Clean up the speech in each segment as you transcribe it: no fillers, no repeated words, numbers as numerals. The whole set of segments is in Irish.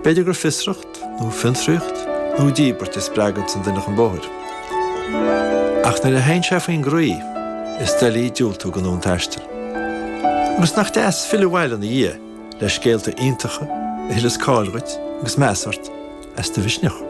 Beidir gur fisreacht, nó finfrúcht, nó díbert is bragad san duine an bóthir. Ach na a hain sé faoin groí is delí dúltú go nún teistil. Agus nach deas fillhhaile na dhé leis scéalta iontacha, hilas cáilghait agus measart as de bhisneach.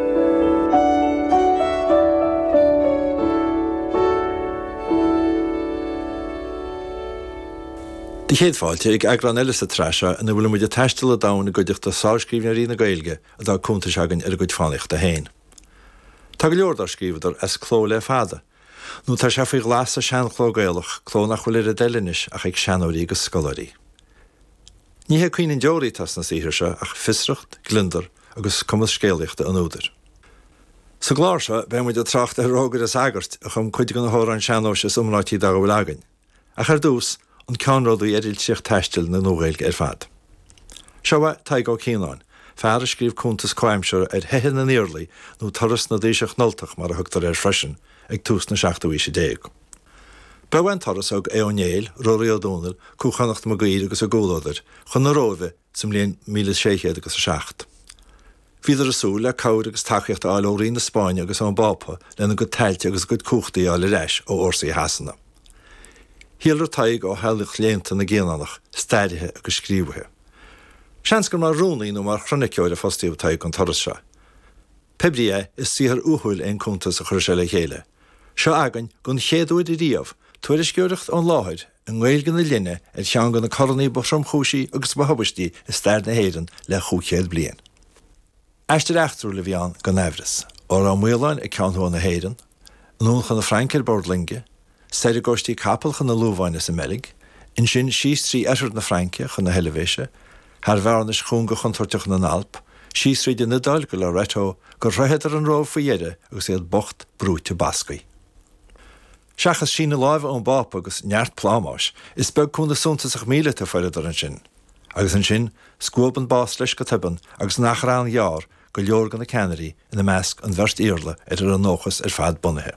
Di chéad fáilte ag agran eile sa trasa na bhfuil muid a teistil a dána go dtí sáilscríbne rí na gailge a dá cúnta seagan ar go fánacht a hain. Tá go leor dar scríbadar as cló le fada. Nú tá sé faoi glas a sean chlógéalach cló nach chuil ar a delinis ach ag seanóirí agus scolarí. Ní he cuioin deorí tas na síhir se ach fisreacht, glindar agus cumas scéalaíochta an údar. Sa gláir se be muid a tracht ar rógur as agart a chum chuide gan thóir an seanóise umráití da go bhfuil agan. Ach ar dús an ceanródú eiriil tíoch teistil na nóghailge ar fad. Seo tá go cíáin. Fear a scríb cúntas coimseir ar heithe na níorlaí nó taras na déiseach noltach mar a thugtar ar freisin ag tús na 16 Behain taras ag éonéil, roirí ó dúnal, cúchanacht mo gaír agus a ggóladar, chun na róbhe sem líon 1606. Bhíidir asú le cabhar agus takeíocht áil óí na Spáine agus an bápa lena go teilte agus go cúchtaí áil leis ó orsaí hasanna. Híalar taig ó heileach léanta na géananach, stairithe agus scríbthe. Seans gur mar rúnaí nó mar chroniciúir a fostíomh taig an taras se. Pebria is síthar úthúil ein cúntas a chur se le chéile. Seo agan gon chéadúid i riamh, tuairis geoireacht an láthir an ghilgan na linne ar tean gan na cornaí bosram chúsaí agus bahabistí is stair na héireann le chúchéad blian. Eistir eachtrú le bhíán go Nevras, ó an mhuiáin ag ceanthú na héireann, núchan na Frankir Bordlinge, steir gostí capalchan na lúbhaine sa melig, in sin síos trí eisirt na Frankia chun na Helevéise, Har bharnas chun go chuntarteach na Alp, síos ríide na dáil go le réitó go réidir an róh faoiire agus iad bocht brúte bascaí. Seachas sin na láimh ón bápa agus neart plámáis is beg chun na suntasach míle a foiidir an sin. Agus an sin scuaban bás leis go tiban agus nach rán jaar go leor gan na Canarí ina measc an bhirt íorla ar an nóchas ar fad bunathe.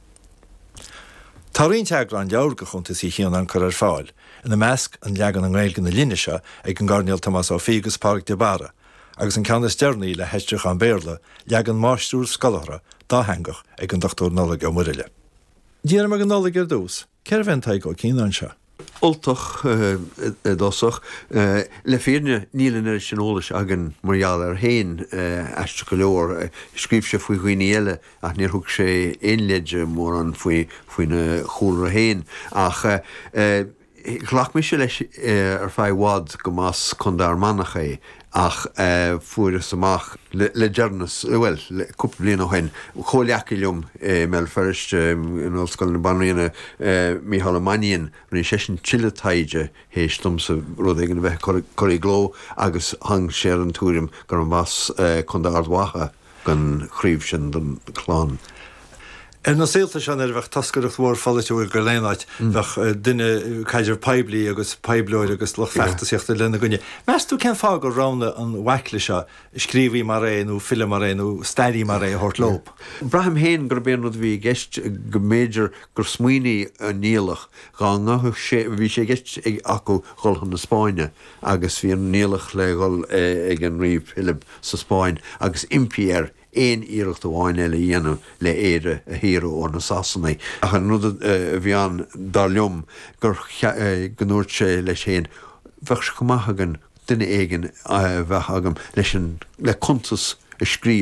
Tá rionn teag an leabhar go chuntas í chéan an chur ar fáil, ina measc an leagan an ghailgan na líne se ag an Garníal Tomás ó Figus Park de Bara, agus an ceannas dearnaí le heisteach an béirla leagan máistúr scolára dáhangach ag an dochtúr nollaigh ó Murile. Díar me an nollaigh ar dús, ceir bhain taig ó cíán se? Oltach dosach le fíne nílan ar sinolalas agan marall ar hain eiste go leor scríb se faoi ghuiine ach níor thug sé éonleide mór an faoine chúra hain ach ghlach mi se leis ar fáhhád go más chundar manach ach fuair amach le dearnas well le cúpla bliain ó hain choleacailm mell ferist in ollscoil na Banríona Mícheál Mannion rí sé sin chiiletaide hééis stumsa rud ag an bheith choirí gló agus hang sé an túrim gur an bhas chundar ardmhacha gan chríomh sin don chláán. Na síalta sean ar bheith tascairach mhór falliteú gur léanaid bheith duine caidir peblií agus peblóir agus lech feachtasíochtta lena gunne. Mes tú cen fá go rána an bhaicla se scríbhí mar réú, film mar réú, stairí mar ré hort lób. Braham héin gur béan bhí gceist go méidir gur smuoine an níalach gá ngathu sé bhí sé gceist ag acu chulchan na Spáine agus bhí an níalach le ghil ag an riomh Philip sa Spáin agus impiar éon íireacht amháin eile dhéanamh le éire a híre ó na Sasannaí. Ach an rud bhí an dar liom gur gnúirt sé leis héin bheith go maithagan duine éigean bheith agam leis le contas a scríb